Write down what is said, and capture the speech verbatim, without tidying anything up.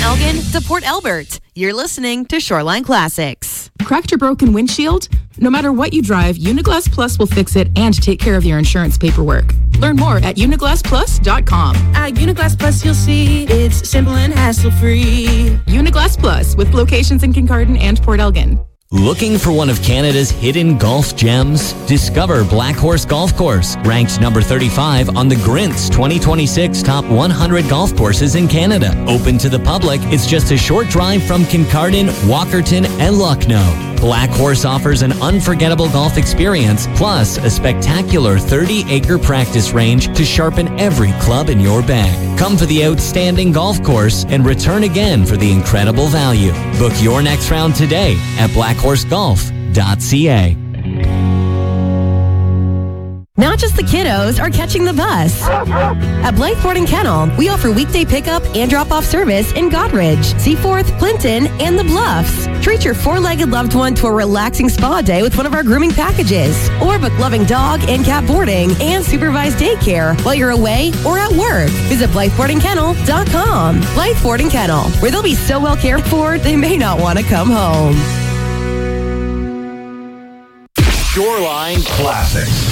Elgin to Port Albert. You're listening to Shoreline Classics. Cracked your broken windshield? No matter what you drive, Uniglass Plus will fix it and take care of your insurance paperwork. Learn more at uniglass plus dot com. At Uniglass Plus, you'll see it's simple and hassle-free. Uniglass Plus, with locations in Kincardine and Port Elgin. Looking for one of Canada's hidden golf gems? Discover Black Horse Golf Course, ranked number thirty-five on the Grint's twenty twenty-six Top one hundred Golf Courses in Canada. Open to the public, it's just a short drive from Kincardine, Walkerton, and Lucknow. Black Horse offers an unforgettable golf experience, plus a spectacular thirty-acre practice range to sharpen every club in your bag. Come for the outstanding golf course and return again for the incredible value. Book your next round today at black horse golf dot c a. Not just the kiddos are catching the bus. At Blytheport and Kennel, we offer weekday pickup and drop-off service in Godridge, Seaforth, Clinton, and the Bluffs. Treat your four-legged loved one to a relaxing spa day with one of our grooming packages. Or book loving dog and cat boarding and supervised daycare while you're away or at work. Visit blytheport and kennel dot com. Blytheport and Kennel, where they'll be so well cared for, they may not want to come home. Shoreline Classics.